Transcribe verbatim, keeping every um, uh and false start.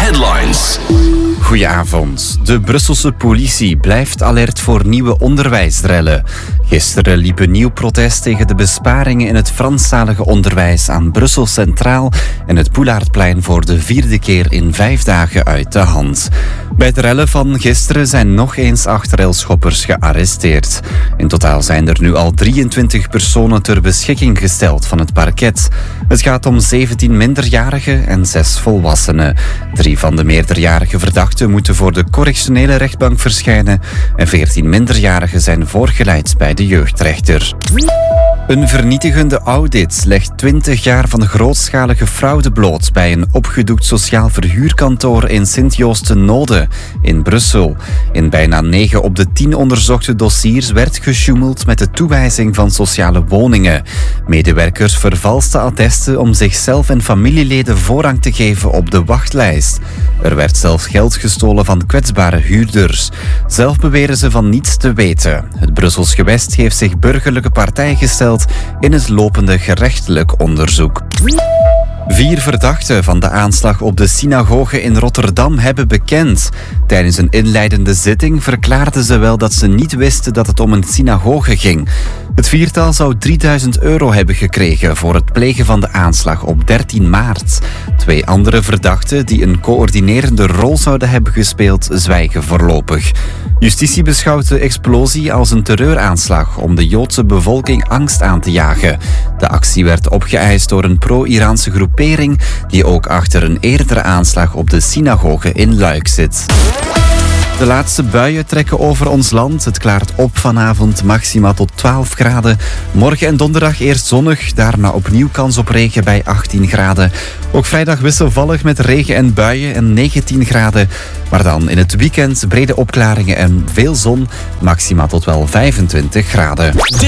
Headlines. Goedenavond. De Brusselse politie blijft alert voor nieuwe onderwijsrellen. Gisteren liep een nieuw protest tegen de besparingen in het Franstalige onderwijs aan Brussel Centraal en het Poelaardplein voor de vierde keer in vijf dagen uit de hand. Bij de rellen van gisteren zijn nog eens acht railschoppers gearresteerd. In totaal zijn er nu al drieëntwintig personen ter beschikking gesteld van het parket. Het gaat om zeventien minderjarigen en zes volwassenen. Drie van de meerderjarige verdachten moeten voor de correctionele rechtbank verschijnen en veertien minderjarigen zijn voorgeleid bij de jeugdrechter. Een vernietigende audit legt twintig jaar van grootschalige fraude bloot bij een opgedoekt sociaal verhuurkantoor in Sint-Joost-ten-Noode in Brussel. In bijna negen op de tien onderzochte dossiers werd gesjoemeld met de toewijzing van sociale woningen. Medewerkers vervalsten attesten om zichzelf en familieleden voorrang te geven op de wachtlijst. Er werd zelfs geld gestolen van kwetsbare huurders. Zelf beweren ze van niets te weten. Het Brussels gewest heeft zich burgerlijke partij gesteld in het lopende gerechtelijk onderzoek. Vier verdachten van de aanslag op de synagoge in Rotterdam hebben bekend. Tijdens een inleidende zitting verklaarden ze wel dat ze niet wisten dat het om een synagoge ging. Het viertal zou drieduizend euro hebben gekregen voor het plegen van de aanslag op dertien maart. Twee andere verdachten die een coördinerende rol zouden hebben gespeeld, zwijgen voorlopig. Justitie beschouwt de explosie als een terreuraanslag om de Joodse bevolking angst aan te jagen. De actie werd opgeëist door een pro-Iraanse groepering die ook achter een eerdere aanslag op de synagoge in Luik zit. De laatste buien trekken over ons land. Het klaart op vanavond, maxima tot twaalf graden. Morgen en donderdag eerst zonnig, daarna opnieuw kans op regen bij achttien graden. Ook vrijdag wisselvallig met regen en buien en negentien graden. Maar dan in het weekend brede opklaringen en veel zon, maxima tot wel vijfentwintig graden.